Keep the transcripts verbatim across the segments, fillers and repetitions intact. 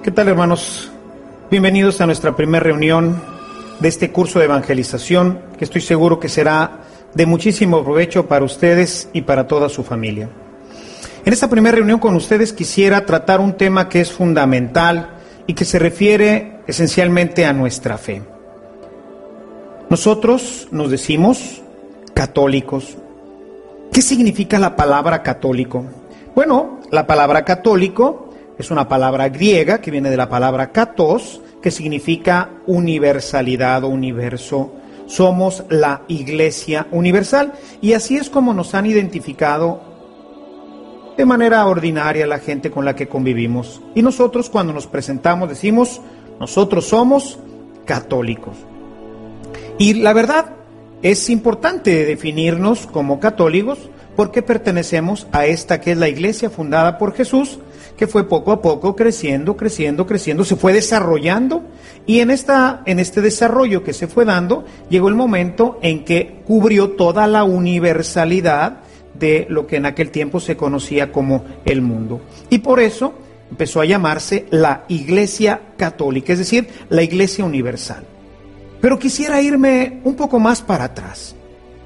¿Qué tal, hermanos? Bienvenidos a nuestra primera reunión de este curso de evangelización, que estoy seguro que será de muchísimo provecho para ustedes y para toda su familia. En esta primera reunión con ustedes quisiera tratar un tema que es fundamental y que se refiere esencialmente a nuestra fe. Nosotros nos decimos católicos. ¿Qué significa la palabra católico? Bueno, la palabra católico es una palabra griega que viene de la palabra katos, que significa universalidad o universo. Somos la Iglesia universal y así es como nos han identificado de manera ordinaria la gente con la que convivimos. Y nosotros cuando nos presentamos decimos, nosotros somos católicos. Y la verdad es importante definirnos como católicos porque pertenecemos a esta que es la Iglesia fundada por Jesús, que fue poco a poco creciendo, creciendo, creciendo, se fue desarrollando y en, esta, en este desarrollo que se fue dando, llegó el momento en que cubrió toda la universalidad de lo que en aquel tiempo se conocía como el mundo. Y por eso empezó a llamarse la Iglesia Católica, es decir, la Iglesia Universal. Pero quisiera irme un poco más para atrás.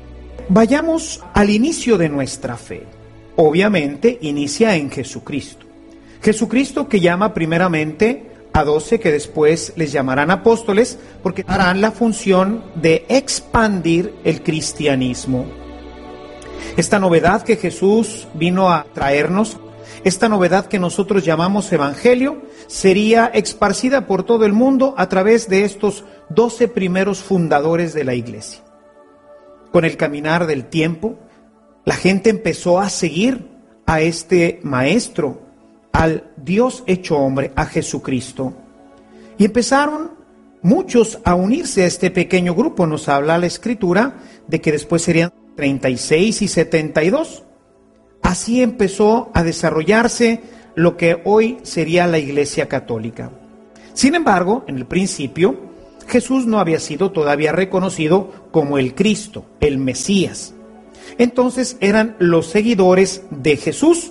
Vayamos al inicio de nuestra fe. Obviamente inicia en Jesucristo. Jesucristo que llama primeramente a doce que después les llamarán apóstoles porque harán la función de expandir el cristianismo. Esta novedad que Jesús vino a traernos, esta novedad que nosotros llamamos evangelio, sería esparcida por todo el mundo a través de estos doce primeros fundadores de la iglesia. Con el caminar del tiempo, la gente empezó a seguir a este maestro, al Dios hecho hombre, a Jesucristo. Y empezaron muchos a unirse a este pequeño grupo. Nos habla la Escritura de que después serían treinta y seis y setenta y dos. Así empezó a desarrollarse lo que hoy sería la Iglesia Católica. Sin embargo, en el principio, Jesús no había sido todavía reconocido como el Cristo, el Mesías. Entonces eran los seguidores de Jesús,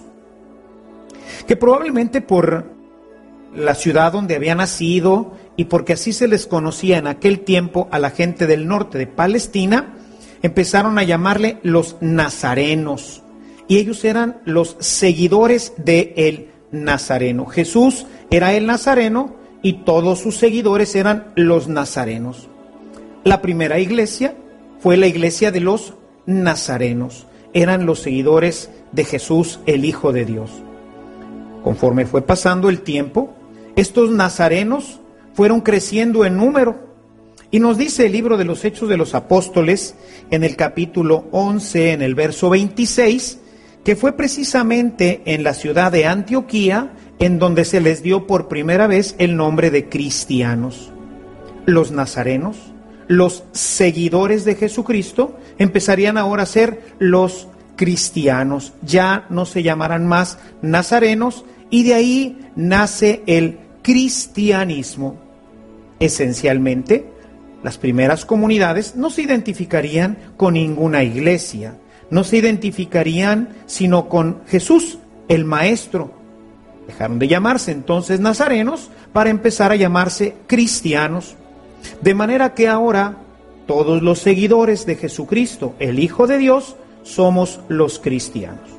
que probablemente por la ciudad donde había nacido y porque así se les conocía en aquel tiempo a la gente del norte de Palestina, empezaron a llamarle los nazarenos. Y ellos eran los seguidores del Nazareno. Jesús era el Nazareno y todos sus seguidores eran los nazarenos. La primera iglesia fue la iglesia de los nazarenos. Eran los seguidores de Jesús, el Hijo de Dios. Conforme fue pasando el tiempo, estos nazarenos fueron creciendo en número. Y nos dice el libro de los Hechos de los Apóstoles, en el capítulo once, en el verso veintiséis, que fue precisamente en la ciudad de Antioquía en donde se les dio por primera vez el nombre de cristianos. Los nazarenos, los seguidores de Jesucristo, empezarían ahora a ser los cristianos. Ya no se llamarán más nazarenos y de ahí nace el cristianismo. Esencialmente, las primeras comunidades no se identificarían con ninguna iglesia, no se identificarían sino con Jesús, el Maestro. Dejaron de llamarse entonces nazarenos para empezar a llamarse cristianos. De manera que ahora todos los seguidores de Jesucristo, el Hijo de Dios, somos los cristianos.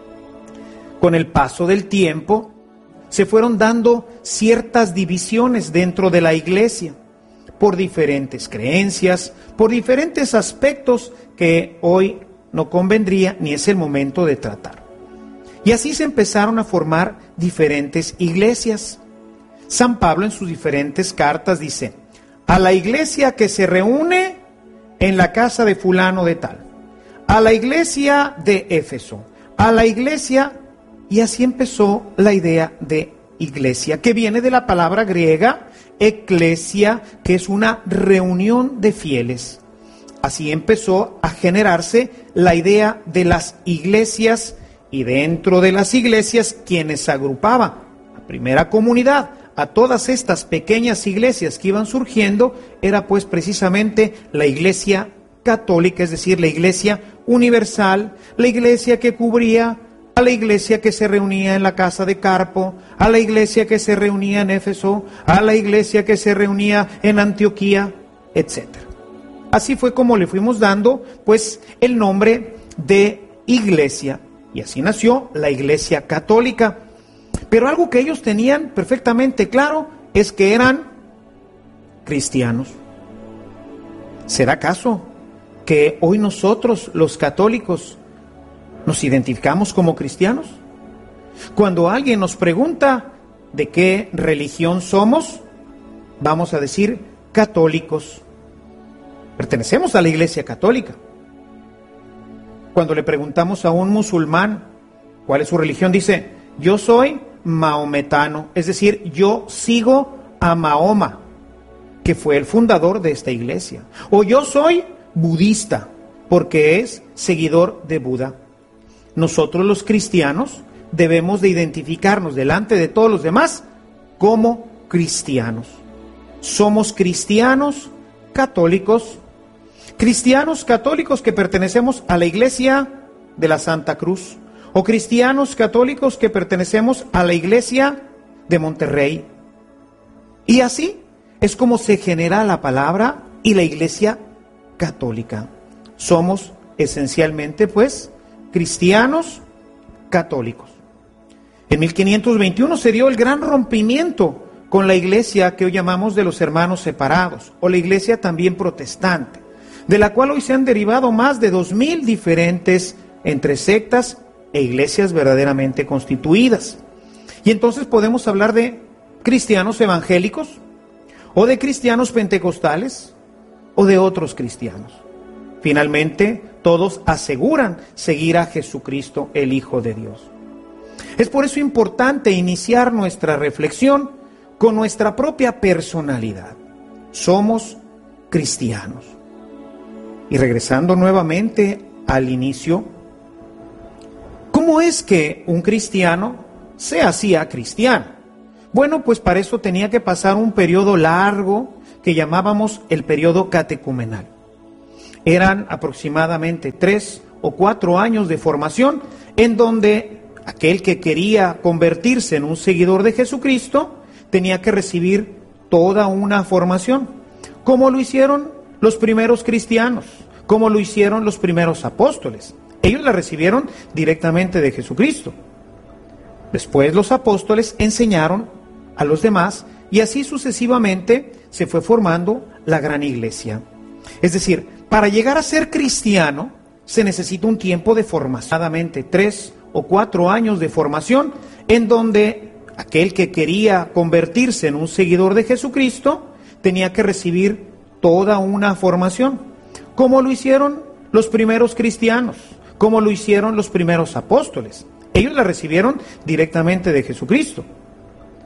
Con el paso del tiempo, se fueron dando ciertas divisiones dentro de la iglesia, por diferentes creencias, por diferentes aspectos que hoy no convendría ni es el momento de tratar. Y así se empezaron a formar diferentes iglesias. San Pablo en sus diferentes cartas dice, a la iglesia que se reúne en la casa de fulano de tal, a la iglesia de Éfeso, a la iglesia, y así empezó la idea de iglesia, que viene de la palabra griega eclesia, que es una reunión de fieles. Así empezó a generarse la idea de las iglesias y dentro de las iglesias quienes agrupaba la primera comunidad, a todas estas pequeñas iglesias que iban surgiendo, era pues precisamente la iglesia católica, es decir, la iglesia universal, la iglesia que cubría a la iglesia que se reunía en la casa de Carpo, a la iglesia que se reunía en Éfeso, a la iglesia que se reunía en Antioquía, etcétera. Así fue como le fuimos dando, pues, el nombre de iglesia, y así nació la Iglesia Católica. Pero algo que ellos tenían perfectamente claro es que eran cristianos. ¿Será acaso que hoy nosotros, los católicos, nos identificamos como cristianos? Cuando alguien nos pregunta de qué religión somos, vamos a decir católicos. Pertenecemos a la Iglesia Católica. Cuando le preguntamos a un musulmán cuál es su religión, dice: yo soy maometano, es decir, yo sigo a Mahoma, que fue el fundador de esta iglesia. O yo soy budista, porque es seguidor de Buda. Nosotros los cristianos debemos de identificarnos delante de todos los demás como cristianos. Somos cristianos católicos, cristianos católicos que pertenecemos a la Iglesia de la Santa Cruz, o cristianos católicos que pertenecemos a la Iglesia de Monterrey. Y así es como se genera la palabra y la Iglesia Católica. Somos esencialmente, pues, cristianos católicos. En mil quinientos veintiuno se dio el gran rompimiento con la iglesia que hoy llamamos de los hermanos separados, o la iglesia también protestante, de la cual hoy se han derivado más de dos mil diferentes entre sectas e iglesias verdaderamente constituidas. Y entonces podemos hablar de cristianos evangélicos, o de cristianos pentecostales, o de otros cristianos. Finalmente, todos aseguran seguir a Jesucristo, el Hijo de Dios. Es por eso importante iniciar nuestra reflexión con nuestra propia personalidad. Somos cristianos. Y regresando nuevamente al inicio, ¿cómo es que un cristiano se hacía cristiano? Bueno, pues para eso tenía que pasar un periodo largo que llamábamos el periodo catecumenal. Eran aproximadamente tres o cuatro años de formación en donde aquel que quería convertirse en un seguidor de Jesucristo tenía que recibir toda una formación, como lo hicieron los primeros cristianos, como lo hicieron los primeros apóstoles. Ellos la recibieron directamente de Jesucristo. Después los apóstoles enseñaron a los demás y así sucesivamente se fue formando la gran iglesia. Es decir, para llegar a ser cristiano se necesita un tiempo de formación, aproximadamente tres o cuatro años de formación, en donde aquel que quería convertirse en un seguidor de Jesucristo tenía que recibir toda una formación, como lo hicieron los primeros cristianos, como lo hicieron los primeros apóstoles. Ellos la recibieron directamente de Jesucristo.